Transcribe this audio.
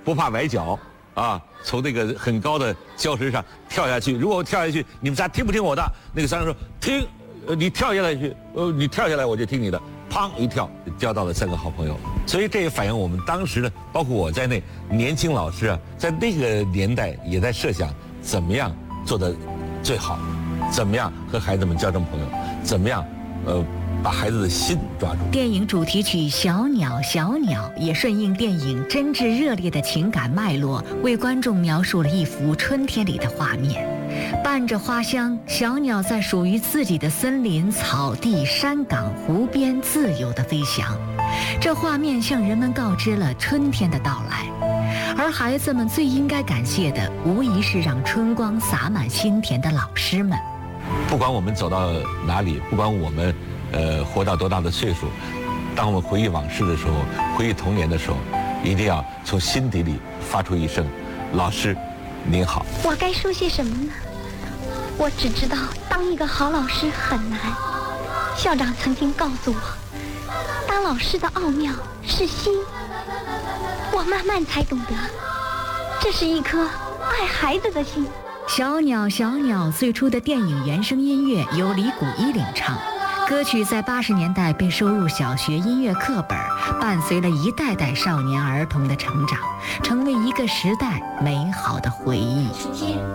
不怕崴脚啊，从那个很高的礁石上跳下去。如果我跳下去，你们仨听不听我的？那个商人说听，你跳下来去，你跳下来我就听你的。砰一跳，交到了3个好朋友。所以这也反映我们当时呢，包括我在内，年轻老师啊，在那个年代也在设想怎么样做得最好，怎么样和孩子们交成朋友，怎么样，把孩子的心抓住。 电影主题曲《小鸟小鸟》也顺应电影真挚热烈的情感脉络，为观众描述了一幅春天里的画面。伴着花香，小鸟在属于自己的森林、草地、山岗、湖边自由地飞翔。这画面向人们告知了春天的到来，而孩子们最应该感谢的，无疑是让春光洒满心田的老师们。 不管我们走到哪里，不管我们活到多大的岁数，当我们回忆往事的时候，回忆童年的时候，一定要从心底里发出一声老师您好。 我该说些什么呢？我只知道当一个好老师很难。校长曾经告诉我，当老师的奥妙是心。我慢慢才懂得，这是一颗爱孩子的心。 小鸟小鸟最初的电影原声音乐由李谷一领唱，歌曲在80年代被收入小学音乐课本，伴随了一代代少年儿童的成长，成为一个时代美好的回忆。